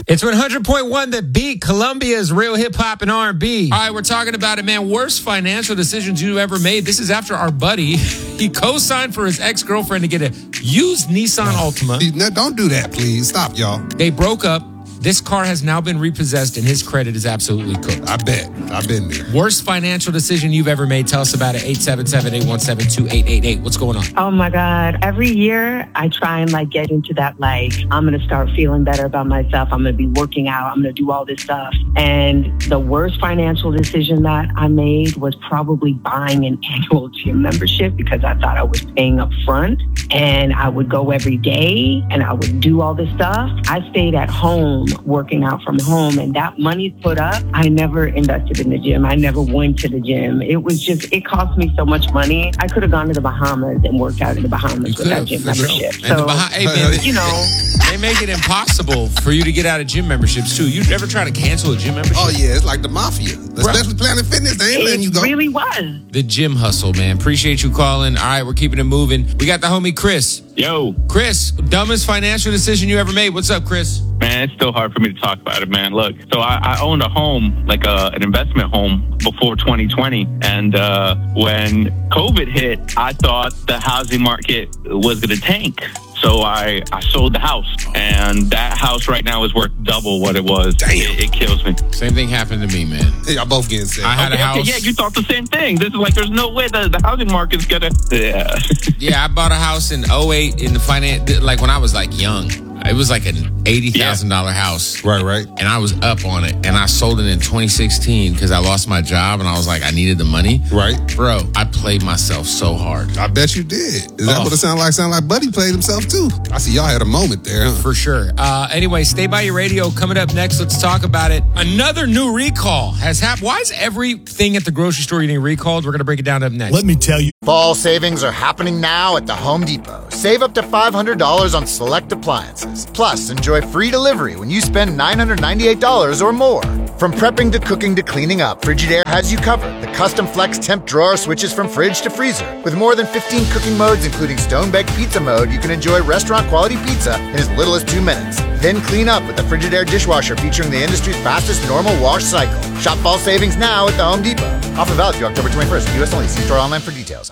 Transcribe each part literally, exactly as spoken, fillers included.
It's one hundred point one The Beat, Columbia's real hip-hop and R and B. All right, we're talking about it, man. Worst financial decisions you ever made. This is after our buddy, he co-signed for his ex-girlfriend to get a used Nissan Altima. No, don't do that, please. Stop, y'all. They broke up. This car has now been repossessed, and his credit is absolutely cooked. I bet. I've been there. Worst financial decision you've ever made. Tell us about it. eight seven seven, eight one seven, two eight eight eight. What's going on? Oh, my God. Every year, I try and, like, get into that, like, I'm going to start feeling better about myself. I'm going to be working out. I'm going to do all this stuff. And the worst financial decision that I made was probably buying an annual gym membership because I thought I was paying up front. And I would go every day, and I would do all this stuff. I stayed at home working out from home, and that money put up, I never invested in the gym. I never went to the gym. It was just, it cost me so much money. I could have gone to the Bahamas and worked out in the Bahamas with that gym membership. And so, the Bah- hey, man, you know, they make it impossible for you to get out of gym memberships too. You ever try to cancel a gym membership? Oh, yeah, it's like the mafia. Especially Planet Fitness, they ain't letting you go. It really was. The gym hustle, man. Appreciate you calling. All right, we're keeping it moving. We got the homie Chris. Yo. Chris, dumbest financial decision you ever made. What's up, Chris? Man, it's still hard for me to talk about it, man. Look, so I, I owned a home, like a, an investment home before twenty twenty. And uh, when COVID hit, I thought the housing market was going to tank. So I, I sold the house, and that house right now is worth double what it was. Damn. It, it kills me. Same thing happened to me, man. Hey, y'all both getting sick. I had okay, a house. Okay, yeah, you thought the same thing. This is like, there's no way the, the housing market's going to... Yeah. Yeah, I bought a house in oh eight in the finance, like when I was like young. It was like an eighty thousand dollars yeah. house. Right, right. And I was up on it. And I sold it in twenty sixteen because I lost my job and I was like, I needed the money. Right. Bro, I played myself so hard. I bet you did. Is that oh. what it sounded like? Sound like Buddy played himself too. I see y'all had a moment there, huh? For sure. Uh, anyway, stay by your radio. Coming up next, let's talk about it. Another new recall has happened. Why is everything at the grocery store getting recalled? We're going to break it down up next. Let me tell you. Fall savings are happening now at the Home Depot. Save up to five hundred dollars on select appliances. Plus, enjoy free delivery when you spend nine hundred ninety-eight dollars or more. From prepping to cooking to cleaning up, Frigidaire has you covered. The custom flex temp drawer switches from fridge to freezer. With more than fifteen cooking modes, including stone-baked pizza mode, you can enjoy restaurant-quality pizza in as little as two minutes. Then clean up with the Frigidaire dishwasher featuring the industry's fastest normal wash cycle. Shop fall savings now at the Home Depot. Offer valid through October twenty-first. U S only. See store online for details.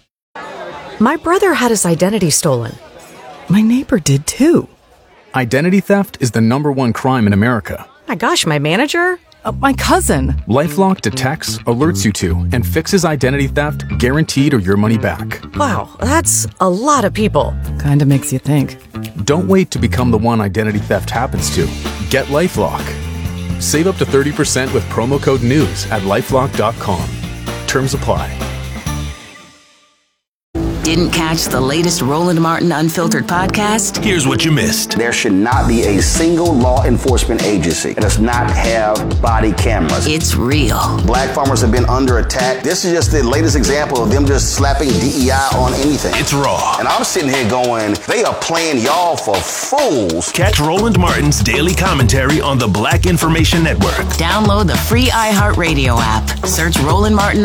My brother had his identity stolen. My neighbor did too. Identity theft is the number one crime in America. My gosh, my manager? Uh, my cousin. LifeLock detects, alerts you to, and fixes identity theft guaranteed or your money back. Wow, that's a lot of people. Kinda makes you think. Don't wait to become the one identity theft happens to. Get LifeLock. Save up to thirty percent with promo code NEWS at lifelock dot com. Terms apply. Didn't catch the latest Roland Martin Unfiltered podcast? Here's what you missed. There should not be a single law enforcement agency that does not have body cameras. It's real. Black farmers have been under attack. This is just the latest example of them just slapping D E I on anything. It's raw. And I'm sitting here going, they are playing y'all for fools. Catch Roland Martin's daily commentary on the Black Information Network. Download the free iHeartRadio app. Search Roland Martin